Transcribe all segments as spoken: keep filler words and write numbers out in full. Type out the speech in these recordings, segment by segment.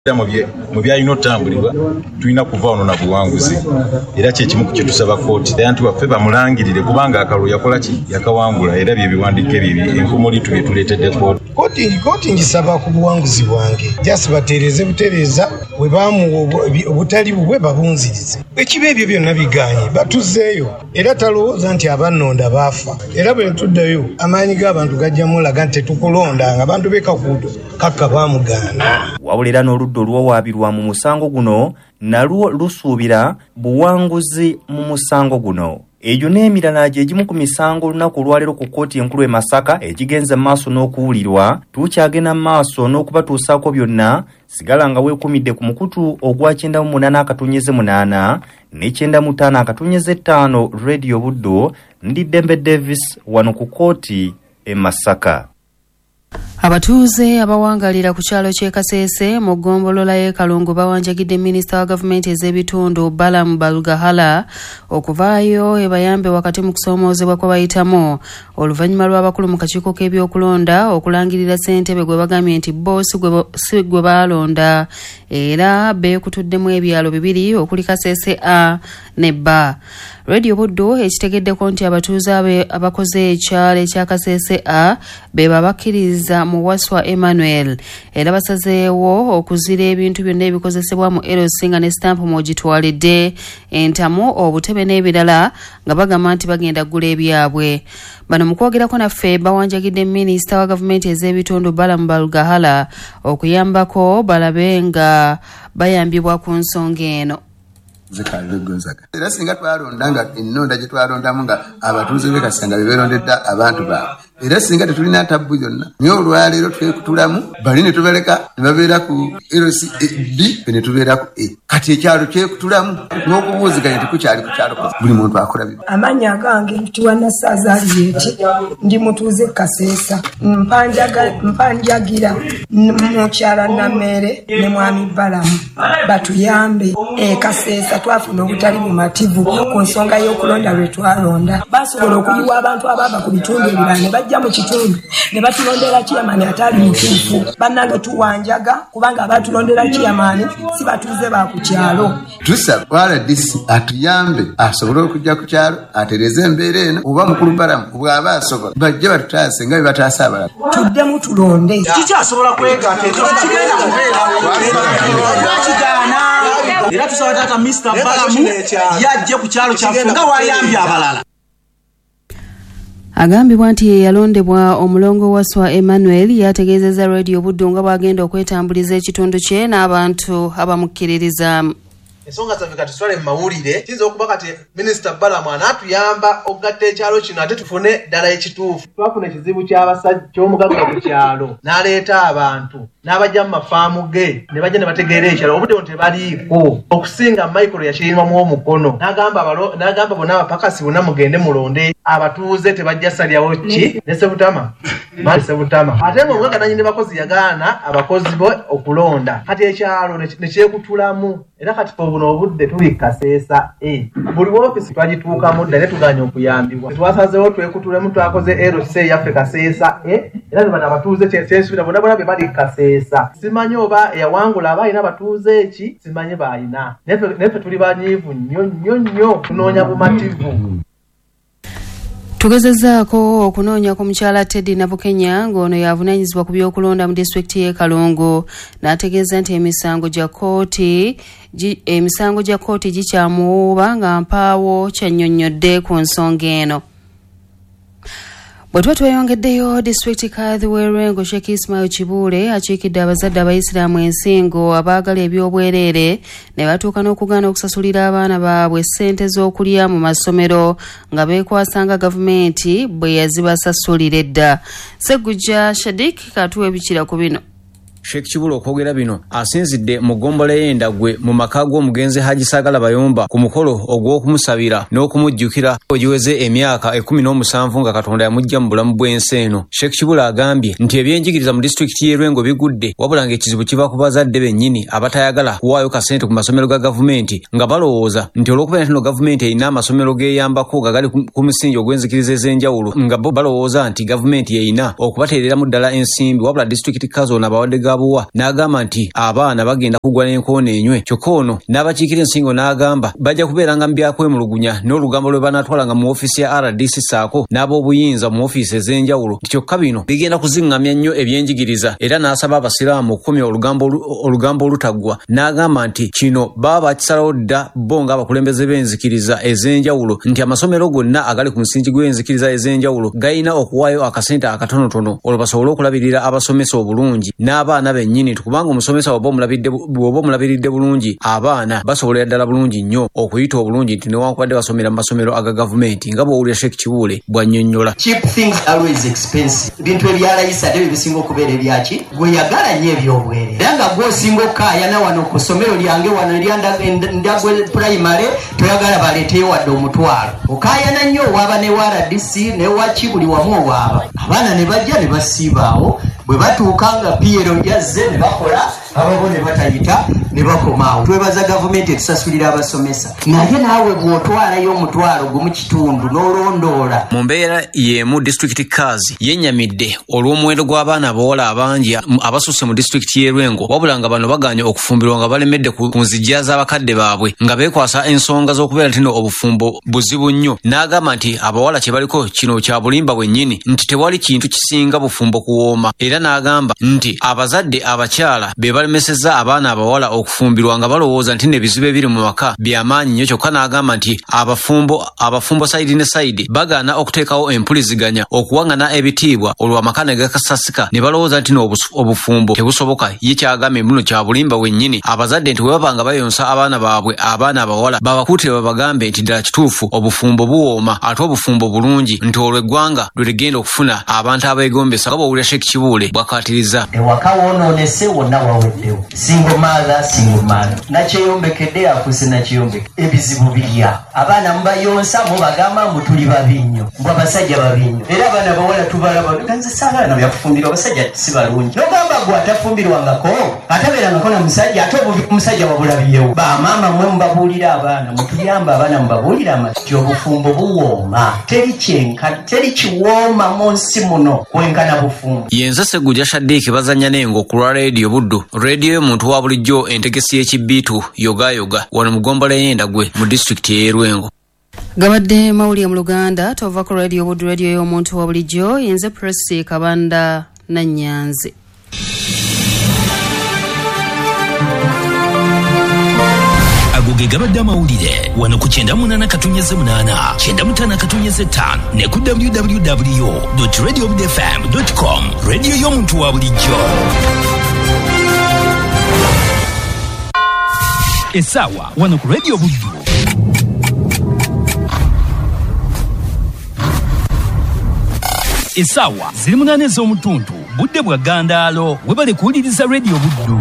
mu byalina otambulibwa tulina kuva ono na buwanguzi era kyekimu ku kye tusaba kooti era nti waffe bamulangirire kubanga akalulu yakola ki yakawangula era bye biwandiike bibi enfumulitu bye tuleetedde kooti. Kooti kooti ngisaba ku buwanguzi bwange jasi bateereze butereeza bwe baamuwa obutali bubwe babunzirize ekiba ebyo byonna biganye batuzeeyo era talowooza nti abannonda baafa era bwe tuddayo amaanyi g'abantu gajjamu laga nti tetukulondanga abantu b'ekakuuto kakka baamugaana. Wabulira n'oludda olw'owaabirwa mu musango guno nalwo lusuubira buwanguzi mu musango guno. Ejo n'emirala gy'egimu ku misango olunaku olwaleero ku kkooti enkulu e Masaka ekigenze maaso n'okuwulirwa tukyagenda maaso n'okubatuusaako byonna sigala nga weekumidde ku mukutu ogwa kyenda mu munaana akatonyeze munaana ne kyenda mu ttaano akatonyeze ttaano Radio Buddo. Ndi Dembe Davis wano ku kkooti e Masaka. Abatuuze abawangalira ku kyalo ky'e Kasese mu ggombolola y'e Kalungu bawanjagidde minisita wa gavumenti ez'ebitundu Balamu Balugahala okuvaayo ebayambe wakati mu kusoomoozebwa kwe bayitamu oluvannyuma lw'abakulu mu kakiiko k'ebyokulonda okulangirira ssentebe gwe bagambye nti bo si gwe baalonda era beekutuddemu ebyalo bibiri okuli Kasese A ne B. Radio Buddo ekitegeddeko nti abatuuze abakoze ekyalo ekya Kasese A be babakkiriza mu Waswa Emmanuel era basazeewo okuzira ebintu byonna ebikozesebwa mu L C nga ne stamp mw'ogitwalidde entamu obutebe n'ebirala nga bagamba nti bagenda ggula ebyabwe. Bano mu kwogerako naffe bawanjagidde minisita wa gavumenti ez'ebitundu Balamu Balugahala okuyambako balabe nga bayambibwa ku nsonga eno. Era singa twalonda nga ennonda gye twalondamu nga abatuuze b'e Kasese nga bebeerondedda abantu baabwe era singa tetulina tabbu yonna naye olwaleero twekutulamu bali ne tubaleka ne babeera ku L C B ne tubeera ku E. Kati ekyalo kyekutulamu n'okubuuziganya tekukyali ku kyalo buli muntu akola bibi. Amannya gange Ntiwana Sazaliyeti ndi mutuuze Kaseesa mpanjagira mukyala Namere ne mwami Balamu batuyambe e Kaseesa twafuna obutali bumativu ku nsonga y'okulonda lwe twalonda basobola okuyiwa abantu ababa ku bitundu ebirala ne bajja mu kitundu ne batulondera kiyamani atali mutuufu bannange tuwanjaga kubanga abatulondera kiyamani si batuuze ba ku kyalo. Tusaba R D C atuyambe asobole okujja ku kyalo atereze embeera eno oba mukulu Balamu bw'aba asobola bajje batutaase nga bwe bataasa abalala tuddemu tulonde kikyasobola kwegatta ekyo kigenda kubeera kigaana era tusaba taata Mister Balamu yajje ku kyalo kyaffe nga wayambye abalala. Agambibwa nti ye yalondebwa omulongo Waswa Emmanuel yategeezezza Radio Buddo nga bwagenda okwetambuliza ekitundu kye n'abantu abamukkiririza. Ensonga zaffe kati tuswale mu mawulire kiyinza okuba kati minisita Balamu anaatuyamba okugatta ekyalo kino ate tufune ddala ekituufu. Twafuna ekizibu ky'abasajja ky'omugagga ku kyalo n'aleeta abantu n'abajja mu mafaamu ge ne bajja ne bategeera ekyalo obudde ono tebaliiko okusinga Michael yakirimamu omukono n'agamba bonna abapakasi bonna mugende mulonde abatuuze tebajja salyawo ki ne Sebutama mali Sebutama ate mu omugagga nannyini bakozi yagaana abakozi be okulonda kati ekyalo ne kyekutulamu era kati buno obudde tuli Kaseesa E buli woofiisi twagituukamu ddala tuganya okuyambibwa twasazeewo twekutulemu twakoze L C yaffe Kaseesa E era bano abatuuze kyesuubira bonna bonna be bali Kaseesa simanyi oba yawangula aba alina abatuuze eki simanyi baalina naffe tuli banyiivu nnyo nnyo nnyo tunoonya bumativu. Tugezezzaako okunoonya ku mukyala Teddy Nabukenya ng'ono yavunaanyizibwa ku byokulonda mu disitulikiti y'e Kalungu n'ategeeza nti emisango gya kooti emisango gya kooti gikyamuwuuba nga mpaawo kyannyonnyodde ku nsonga eno. Bwe tuba tweyongeddeyo disitulikiti Kathiwerengo Sheikh Ismail Kibuule akiikidde abazadde abayisiraamu ensingo abaagala ebyobwereere ne batuuka n'okugaana okusasulira abaana baabwe ssente z'okulya mu masomero nga beekwasanga gavumenti bwe yazibasasulira edda. Segujja Shadik katuwa ebikira ku bino. Sheikh Kibuule okwogera bino asinzidde mu ggombolola y'endagwe mu maka g'omugenzi Haji Saagala Bayomba ku mukolo ogw'okumusabira n'okumujjukira ogiweze emyaka ekumi n'omusanvu nga Katonda yamujja mu bulamu bw'ensi eno. Sheikh Kibuule agambye nti ebyenjigiriza mu disitulikiti y'e Lwengo bigudde wabula ng'ekizibu kiva ku bazadde bennyini abatayagala kuwaayo kasente ku masomero ga gavumenti nga balowooza nti olw'okubeera nti no gavumenti erina amasomero g'eyambako gagali ku musingi ogw'enzikiriza ez'enjawulo nga bo balowooza nti gavumenti yeyina okubateereramu ddala ensimbi wabula disitulikiti kazoona abawadde gabuwa n'agamba nti abaana bagenda kugwa n'enkoona enywe kyokka ono n'abakiikira ensingo n'agamba bajja kubeeranga mu byakwemulugunya n'olugambo lwe banaatwalanga mu ofiisi ya R D C saako n'ab'obuyinza mu ofiisi ez'enjawulo kyokka bino bigenda kuziŋŋamya nnyo ebyenjigiriza era n'asaba abasiraamu okukomya olugambo olugambo olutaggwa n'agamba nti kino baba bakisalawo dda bo ng'abakulembeze b'enzikiriza ez'enjawulo nti amasomero gonna agali ku musingi gw'enzikiriza ez'enjawulo gayina okuwaayo akasente akatonotono olwo basobole okulabirira abasomesa obulungi n'abaana bennyini kubanga omusomesa bw'oba omulabiridde bulungi abaana basobolera ddala bulungi nnyo okuyita obulungi nti newankubadde basomera mu masomero aga gavumenti nga bw'owulira Sheikh Kibuule bw'annyonnyola. Cheap things always expensive. Bintu ebyalayisa ate bisinga okubeera ebyaki gwe yagala nnyo ebyobwere era nga gw'osinga okkaayana wano ku ssomero lyange wano eryandagwe primary toyagala baleeteyo wadde omutwalo okaayana nnyo owaaba ne wa R D C ne waki buli wamu owaaba abaana ne bajja ne basiibaawo bwe batuuka nga piyero yazze ne bakola ababo ne batayita ne bakomaawo. Twebaza gavumenti etusasulira abasomesa naye naawe bw'otwalayo omutwalo gumu kitundu n'olondoola. Mu mbeera y'emu disitulikiti Kaazi yennyamidde olw'omuwendo gw'abaana abawala abangi abasusse mu disitulikiti y'e Lwengo wabula nga bano baganye okufumbirwa nga balemedde ku nzijja z'abakadde baabwe nga beekwasa ensonga z'okubeera nti no obufumbo buzibu nnyo n'agamba nti abawala kye baliko kino kya bulimba bwennyini nti tewali kintu kisinga bufumbo kuwooma era n'agamba nti abazadde abakyala be balemesezza abaana abawala okufumbirwa nga balowooza nti n'ebizibu ebiri mu maka by'amaanyi nnyo kyokka n'agamba nti abafumbo abafumbo sayidi ne sayidi bagaana okuteekawo empuliziganya okuwaŋŋana ebitiibwa olwo amaka ne gakasasika ne balowooza nti n'obufumbo tebusoboka ye kyagambye muno kya bulimba wennyini abazadde nti bwe baba nga bayonsa abaana baabwe abaana abawala babakuutire babagambe nti ddala kituufu obufumbo buwooma ate obufumbo bulungi nti olwo eggwanga lwe ligenda okufuna abantu abeegombesa nga bw'owulira Sheikh Kibuule bw'akaatiriza. Ewaka woonoonese wonna waweddewo singo maaga singo maaga nakyeyombekedde akuse nakyeyombeke ebizibu birya abaana mubayonsa mubagamba mbu tuli babi nnyo mbw abasajja babi nnyo era abaana bawala tubalaba ganze saagala na byakufumbirwa abasajja si balungi nogamba gwe atafumbirwangako atabeerangako na musajja ate omusajja wabulabiyewo bamaama mwe mubabuulira abaana mutuyamba abaana mubabuulira amati obufumbo buwooma teri kyenka teri kiwooma mu nsi muno kwenkana bufumbo. Yenze Segujja Shaddiiki bazannya n'engo ku lwa leediyo Buddu leediyo y'omuntu wa bulijjo entegesi y'ekibbiitu yogayoga wano mu Ggombolola y'Endagwe mu disitulikiti y'e Lwengo. Gabadde mawulire mu Luganda tova ku leediyo Buddu leediyo y'omuntu wa bulijjo yenze Presi Kabanda Nannyanzi. Agoge gabadde amawulire wano ku kyenda munana katonnyeze munana kyenda mutaano katonnyeze ttaano ne ku w w w dot radio buddu f m dot com rediyo y'omuntu wa bulijjo. Essaawa wano ku Radio Buddu. Essaawa ziri munaana ez'omutuntu budde bwa Gandaalo webale kuwuliriza Radio Buddu.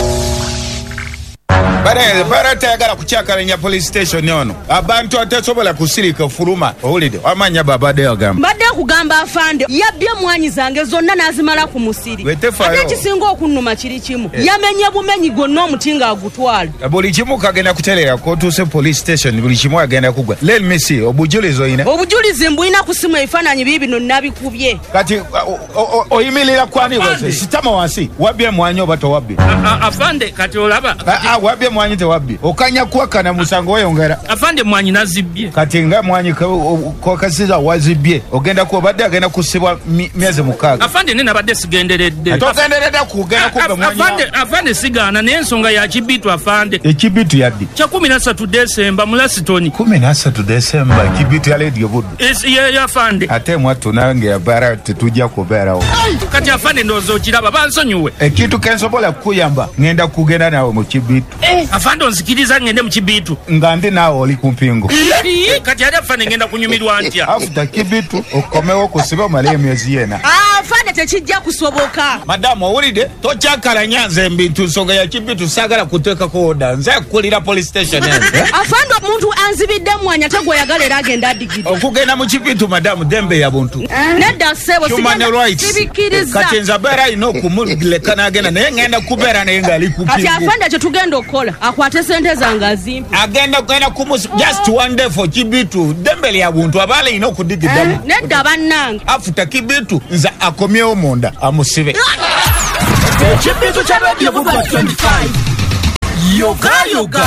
Bane bara tayagala kuchakalanya police station ono abantu atasobola kusirika fuluma owulide amanya babade yagamba badde kugamba afande yabbye mwanyi zange zonna nazimala ku musiri ate kisinga okunnuma kiri kimu yeah. Yamenye bumenyi gonna omutinga agutwala buli kimu kagenda kutelera ko tuse police station buli kimu agenda kugwa let me see obujulizo ina obujulizi mbuyina kusimu ebifaananyi bibino nabikubye kati oyimilira kwani wose sitama wansi wabbye mwanyi obato wabbye afande kati olaba wabbye mwanyi te wabbi okanya kwakana musango weyongera afande mwanyi nazibbye kati nga mwanyi ko kasiza wazibye ogenda ko badde agenda kusibwa myezi mukaga afande nina badde sigenderedde atogenderedde kugenda ko mwanyi afande afande sigana n'ensonga ya kibitu afande ekibitu yaddi kya kumi na ssatu Desemba mulasitoni kumi na ssatu Desemba kibitu ya Radio Buddu esi ye ya afande ate mwatu nange ya bara tetujja kubeerawo kati afande ndozo okiraba bansonyiwe ekintu kensobola kuyamba ngenda kugenda nawe mu kibitu afande onzikiriza ngende mu kibitu nga ndi naawe oli ku mpingo kati ali afande ngenda kunyumirwa ntya afuta kibitu okomewo kusiba omala emyezi yena afande tekijja kusoboka madamu owulidde tokyakalanya nze ebintu nsonga ya kibitu saagala kuteekako oda nze kukulira police station afande omuntu anzibidde mwanya tegweyagala era agenda adigidde okugenda mu kibitu madamu dembe ya buntu nedda ssebo sibikiriza kati nze abeera alina okumuleka n'agenda naye ngenda kubeera naye ng'ali ku mpingo kati afande kye tugenda okukola akwate sente zange azimpe agenda kugenda kumus just one day for kibitu dembe lya buntu abaala alina okudigiddamu nedda bannange afuta kibitu nze akomyewo munda amusibe ekibitu kya radio vuba twenty-five yoga yoga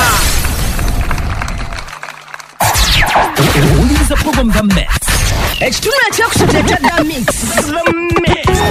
owuliriza program za mix ekitundu ekyokusatu ekya mix